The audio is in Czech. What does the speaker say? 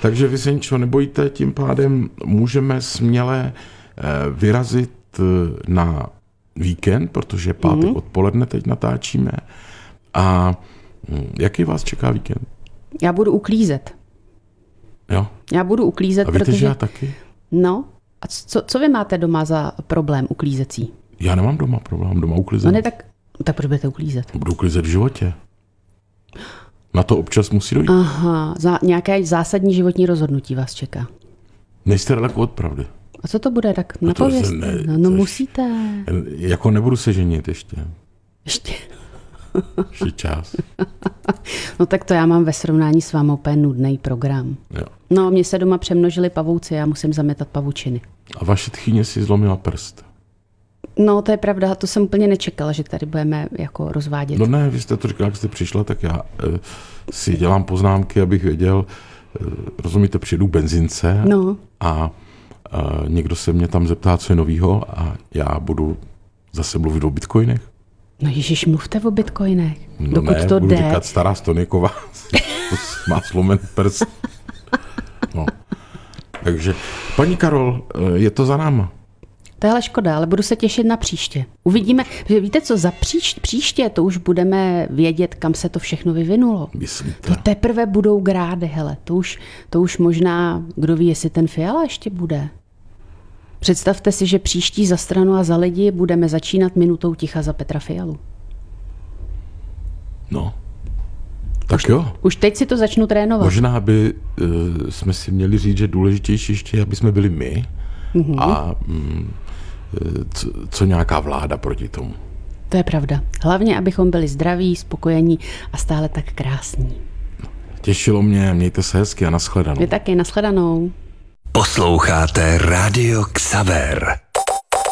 Takže vy se ničeho nebojíte, tím pádem můžeme směle vyrazit na víkend, protože pátek odpoledne teď natáčíme. A jaký vás čeká víkend? Já budu uklízet. Jo? Já budu uklízet, A víte, protože... že já taky? No, a co vy máte doma za problém uklízecí? Já nemám doma problém, doma uklízet. No ne, tak proč budete uklízet? Budu uklízet v životě. Na to občas musí dojít. Aha, nějaké zásadní životní rozhodnutí vás čeká. Nejste daleko od pravdy. A co to bude, tak napovězte. No musíte. Jako nebudu se ženit ještě. Ještě čas. No tak to já mám ve srovnání s vámi úplně nudný program. Jo. No, mně se doma přemnožili pavouci, já musím zametat pavučiny. A vaše tchýně si zlomila prst. No, to je pravda, to jsem úplně nečekala, že tady budeme jako rozvádět. No ne, vy jste to říkala, jak jste přišla, tak já si dělám poznámky, abych věděl, rozumíte, přijedu k benzince a někdo se mě tam zeptá, co je novýho a já budu zase mluvit o bitcoinech. No ježiš, mluvte o bitcoinech. No dokud ne, to budu jde. říkat stará Stoniková, má slomen prst. No. Takže, paní Karol, je to za náma. To je ale škoda, ale budu se těšit na příště. Uvidíme, že víte co, za příště to už budeme vědět, kam se to všechno vyvinulo. Myslíte? To teprve budou grády, hele. To už možná, kdo ví, jestli ten Fiala ještě bude. Představte si, že příští Za stranu a za lidi budeme začínat minutou ticha za Petra Fialu. No, tak jo. Už teď si to začnu trénovat. Možná by jsme si měli říct, že důležitější ještě, aby jsme byli my a co nějaká vláda proti tomu. To je pravda. Hlavně, abychom byli zdraví, spokojení a stále tak krásní. Těšilo mě, mějte se hezky a nashledanou. Vy taky, nashledanou. Posloucháte Rádio Xaver.